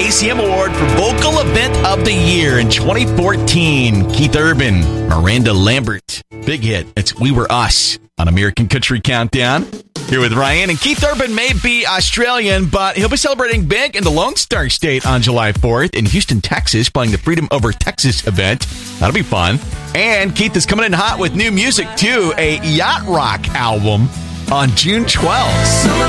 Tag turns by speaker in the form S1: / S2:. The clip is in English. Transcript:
S1: ACM Award for Vocal Event of the Year in 2014. Keith Urban, Miranda Lambert. Big hit. It's We Were Us on American Country Countdown. Here with Ryan. And Keith Urban may be Australian, but he'll be celebrating big in the Lone Star State on July 4th in Houston, Texas, playing the Freedom Over Texas event. That'll be fun. And Keith is coming in hot with new music, too. A yacht rock album on June 12th.